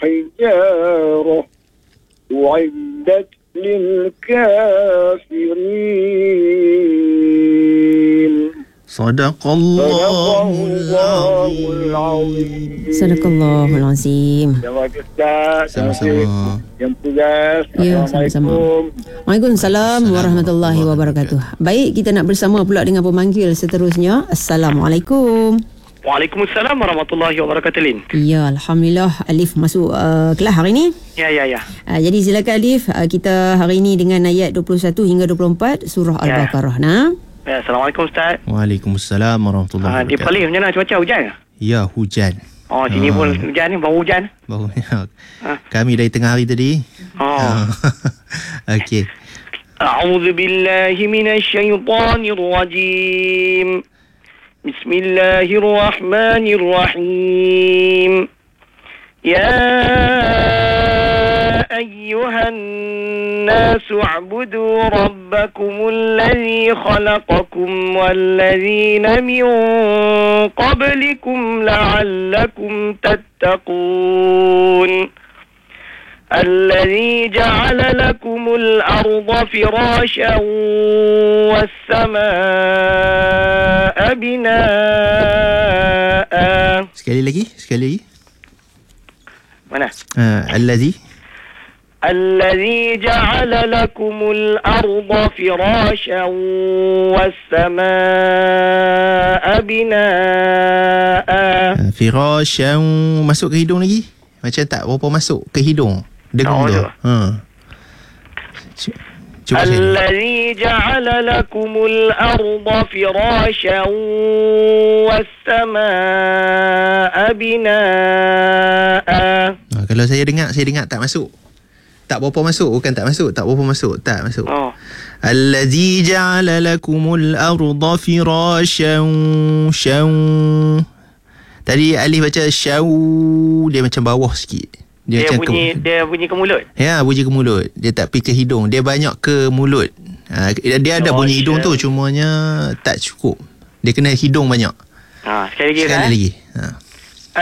الحجارة أعدت للكافرين. Sadaqallahul Azim. Sadaqallahul Azim. Terima kasih Ustaz. Sama-sama. Yang tugas. Ya, sama-sama. Waalaikumsalam warahmatullahi wabarakatuh. Baik, kita nak bersama pula dengan pemanggil seterusnya. Assalamualaikum. Waalaikumsalam warahmatullahi wabarakatuh, Lin. Ya, Alhamdulillah Alif masuk kelas hari ni. Ya. Jadi silakan Alif, kita hari ini dengan ayat 21 hingga 24 surah Al-Baqarah. Ya, Assalamualaikum Ustaz. Waalaikumsalam warahmatullahi Di wabarakatuh. Perlis macam mana cuaca, hujan ke? Ya, hujan. Oh, sini pun hujan ni, baru hujan. Kami dari tengah hari tadi. Okey. A'udzu billahi minasyaitonir rajim. Bismillahirrahmanirrahim. Ya ayyuhan الناس اعبدوا ربكم الذي خلقكم والذين من قبلكم لعلكم تتقون الذي جعل لكم الأرض فراشا والسماء بناء. Sekali lagi. Mana? الذي جعل لكم الأرض فراشا والسماء بناء. Firasyan masuk ke hidung lagi? Macam tak berapa masuk ke hidung. Dengung tu. Cuba الذي جعل لكم الأرض فراشا والسماء بناء. Kalau saya dengar tak masuk. Tak berapa masuk, bukan tak masuk, tak berapa masuk, tak masuk. Allazi ja'ala lakumul arda firasyan Tadi Alif baca syaw, dia macam bawah sikit. Dia bunyi ke mulut. Ya, bunyi ke mulut. Dia tak pergi ke hidung, dia banyak ke mulut. Dia ada bunyi hidung tu, cumanya tak cukup. Dia kena hidung banyak. Sekali lagi.